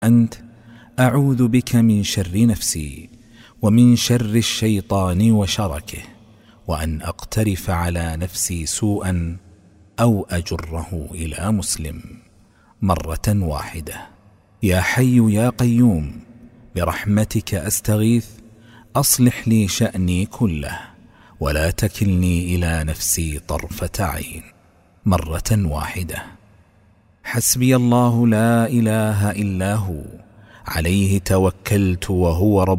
أنت أعوذ بك من شر نفسي ومن شر الشيطان وشركه، وأن أقترف على نفسي سوءا أو أجره إلى مسلم مرة واحدة. يا حي يا قيوم برحمتك أستغيث، أصلح لي شأني كله ولا تكلني إلى نفسي طرفة عين مرة واحدة. حسبي الله لا إله إلا هو، عليه توكلت وهو رب